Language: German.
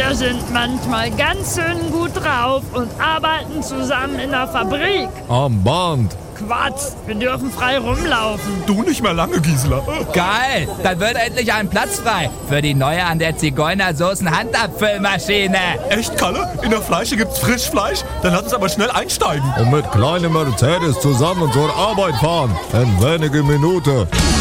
Wir sind manchmal ganz schön gut drauf und arbeiten zusammen in der Fabrik. Am Band. Quatsch, wir dürfen frei rumlaufen. Du nicht mehr lange, Gisela. Geil, dann wird endlich ein Platz frei für die neue an der Zigeunersoßen-Handabfüllmaschine. Echt, Kalle? In der Fleische gibt's Frischfleisch? Dann lass uns aber schnell einsteigen. Und mit kleinem Mercedes zusammen zur Arbeit fahren. In wenige Minuten.